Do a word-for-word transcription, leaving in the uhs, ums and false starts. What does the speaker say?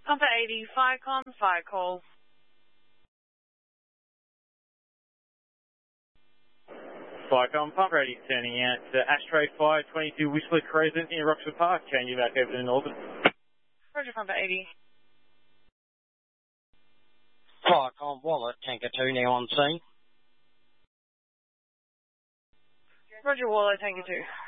Pumper eighty, Firecon, fire call. Firecon, Pumper eighty turning out to Ashtray Fire twenty-two Whistler Crescent in Roxford Park, changing back over to Northern. Roger, Pumper eighty. Firecon, Wallet, Tanker two now on scene. Roger, Wallow, Tanker two.